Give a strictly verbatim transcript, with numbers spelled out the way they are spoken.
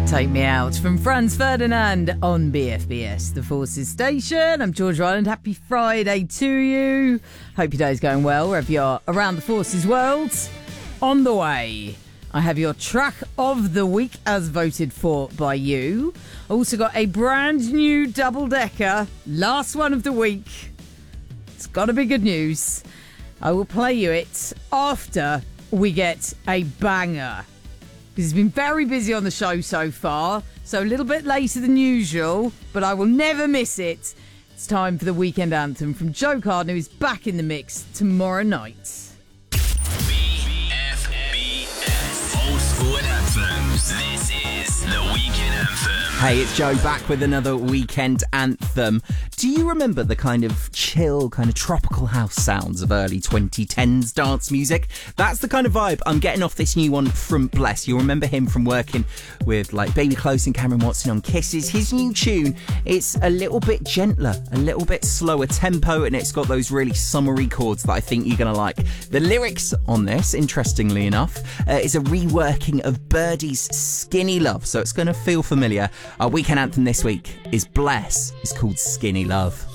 Take Me Out from Franz Ferdinand on B F B S, the Forces Station. I'm George Ryland. Happy Friday to you. Hope your day's going well wherever you're around the Forces world. On the way, I have your track of the week as voted for by you. I also got a brand new double-decker, last one of the week. It's got to be good news. I will play you it after we get a banger. He's been very busy on the show so far, so a little bit later than usual, but I will never miss it. It's time for the weekend anthem from Joe Cardin, who is back in the mix tomorrow night. B F B S Old School Anthems. This is the Weekend Anthem. Hey, it's Joe back with another weekend anthem. Do you remember the kind of chill, kind of tropical house sounds of early twenty tens dance music? That's the kind of vibe I'm getting off this new one from Bless. You'll remember him from working with like Baby Close and Cameron Watson on Kisses. His new tune, it's a little bit gentler, a little bit slower tempo, and it's got those really summery chords that I think you're going to like. The lyrics on this, interestingly enough, uh, is a reworking of Birdie's Skinny Love, so it's going to feel familiar. Our weekend anthem this week is Bless. It's called Skinny Love.